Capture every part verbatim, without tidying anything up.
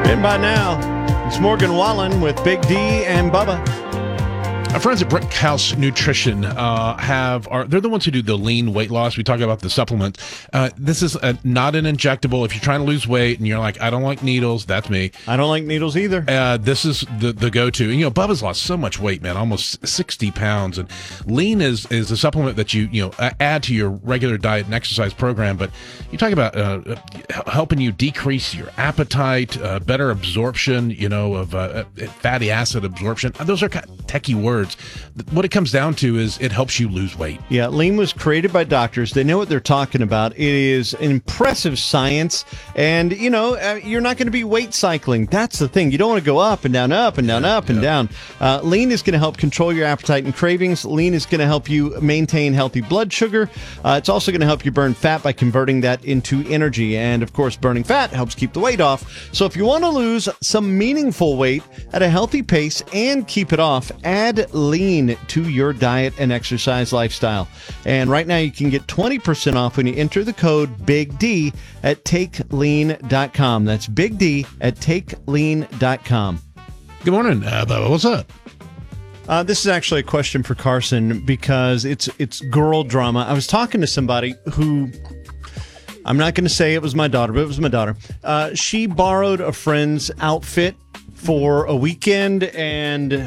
And by now, it's Morgan Wallen with Big D and Bubba. Our friends at Brickhouse Nutrition uh, have are they're the ones who do the lean weight loss. We talk about the supplement. Uh, this is a, not an injectable. If you're trying to lose weight and you're like, I don't like needles, that's me. I don't like needles either. Uh, this is the the go-to. And, you know, Bubba's lost so much weight, man, almost sixty pounds. And lean is is a supplement that you you know add to your regular diet and exercise program. But you talk about uh, helping you decrease your appetite, uh, better absorption, you know, of uh, fatty acid absorption. Those are kind of techie words. What it comes down to is it helps you lose weight. Yeah, lean was created by doctors. They know what they're talking about. It is an impressive science. And, you know, uh, you're not going to be weight cycling. That's the thing. You don't want to go up and down, up and down, yeah, up and yeah. down. Uh, lean is going to help control your appetite and cravings. Lean is going to help you maintain healthy blood sugar. Uh, it's also going to help you burn fat by converting that into energy. And, of course, burning fat helps keep the weight off. So if you want to lose some meaningful weight at a healthy pace and keep it off, add lean to your diet and exercise lifestyle. And right now you can get twenty percent off when you enter the code Big D at take lean dot com. That's Big D at take lean dot com. Good morning, uh, Bubba. What's up? Uh, this is actually a question for Carson because it's it's girl drama. I was talking to somebody who, I'm not going to say it was my daughter, but it was my daughter. Uh, she borrowed a friend's outfit for a weekend, and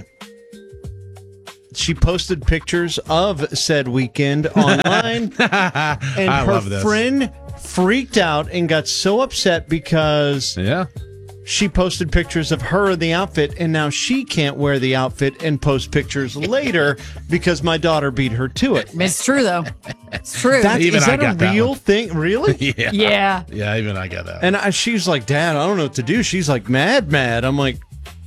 she posted pictures of said weekend online, and I her love this. friend freaked out and got so upset because yeah. she posted pictures of her in the outfit, and now she can't wear the outfit and post pictures later because my daughter beat her to it. It's true, though. It's true. That's, even is that I got a that real one. thing? Really? yeah. Yeah. Yeah, even I got that. And I, she's like, Dad, I don't know what to do. She's like, mad, mad. I'm like,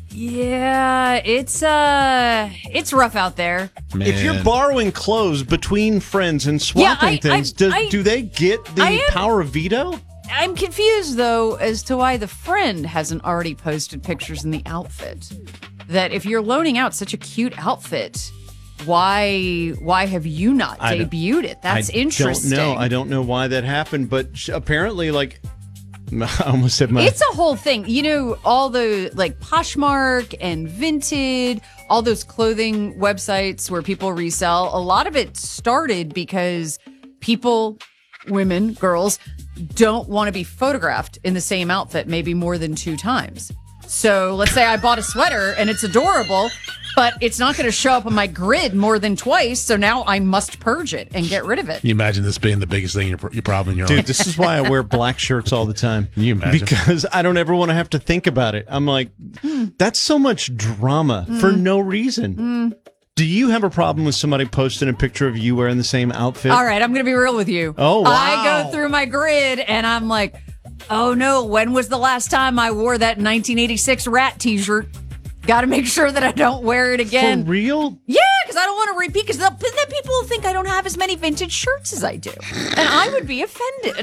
yeah, it's uh, it's rough out there. Man. if you're borrowing clothes between friends and swapping Yeah, I- things, I- does, I- do they get the I am- power of veto? I'm confused, though, as to why the friend hasn't already posted pictures in the outfit. That if you're loaning out such a cute outfit, why why have you not I don't- debuted it? That's I interesting. don't know. I don't know why that happened, but sh- apparently, like, I almost said my. It's a whole thing. You know, all the like Poshmark and Vinted, all those clothing websites where people resell, a lot of it started because people, women, girls, don't want to be photographed in the same outfit maybe more than two times. So let's say I bought a sweater and it's adorable, but it's not going to show up on my grid more than twice. So now I must purge it and get rid of it. Can you imagine this being the biggest thing, your, your problem in your Dude, life? this is why I wear black shirts all the time. Can you imagine? Because I don't ever want to have to think about it. I'm like, that's so much drama for no reason. Do you have a problem with somebody posting a picture of you wearing the same outfit? All right, I'm going to be real with you. Oh, wow. I go through my grid and I'm like, oh no, when was the last time I wore that nineteen eighty-six Rat t-shirt? Got to make sure that I don't wear it again. For real? Yeah, because I don't want to repeat, because then people will think I don't have as many vintage shirts as I do. And I would be offended.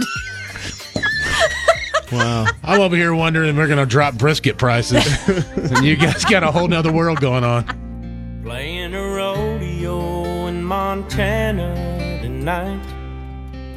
Wow. I'm over here wondering if we're going to drop brisket prices. And you guys got a whole nother world going on. Playing a rodeo in Montana tonight.